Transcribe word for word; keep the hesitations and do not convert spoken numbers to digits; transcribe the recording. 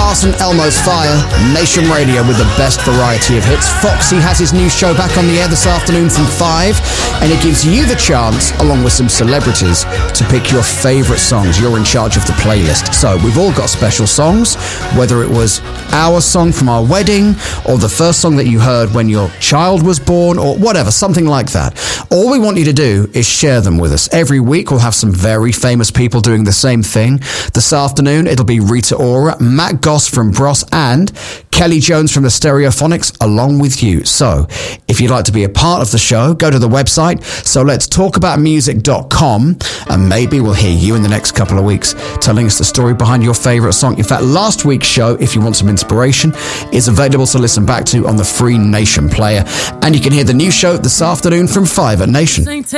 Mars and Elmo's Fire, Nation Radio with the best variety of hits. Foxy has his new show back on the air this afternoon from five, and it gives you the chance, along with some celebrities, to pick your favourite songs. You're in charge of the playlist. So we've all got special songs, whether it was our song from our wedding, or the first song that you heard when your child was born, or whatever, something like that. All we want you to do is share them with us. Every week we'll have some very famous people doing the same thing. This afternoon it'll be Rita Ora, Matt Goss from Bros, and Kelly Jones from the Stereophonics along with you. So if you'd like to be a part of the show, go to the website so let's talk about music dot com, and maybe we'll hear you in the next couple of weeks telling us the story behind your favourite song. In fact, last week's show, if you want some inspiration, is available to listen back to on the free Nation player, and you can hear the new show this afternoon from five at Nation.